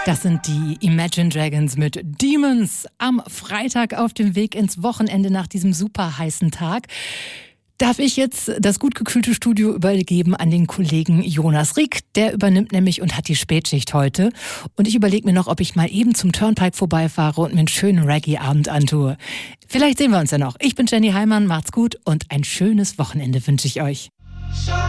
Das sind die Imagine Dragons mit Demons am Freitag auf dem Weg ins Wochenende nach diesem super heißen Tag. Darf ich jetzt das gut gekühlte Studio übergeben an den Kollegen Jonas Rieck. Der übernimmt nämlich und hat die Spätschicht heute. Und ich überlege mir noch, ob ich mal eben zum Turnpike vorbeifahre und mir einen schönen Reggae-Abend antue. Vielleicht sehen wir uns ja noch. Ich bin Jenny Heimann, macht's gut und ein schönes Wochenende wünsche ich euch.